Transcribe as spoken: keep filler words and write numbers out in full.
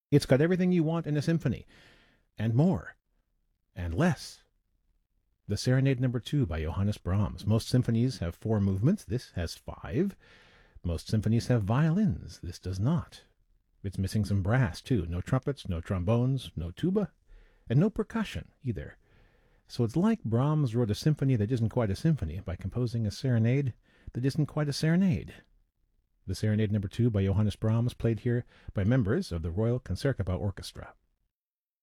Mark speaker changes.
Speaker 1: It's got everything you want in a symphony, and more, and less. The Serenade Number Two by Johannes Brahms. Most symphonies have four movements. This has five. Most symphonies have violins. This does not. It's missing some brass, too. No trumpets, no trombones, no tuba, and no percussion, either. So it's like Brahms wrote a symphony that isn't quite a symphony by composing a serenade that isn't quite a serenade. The Serenade Number Two by Johannes Brahms, played here by members of the Royal Concertgebouw Orchestra.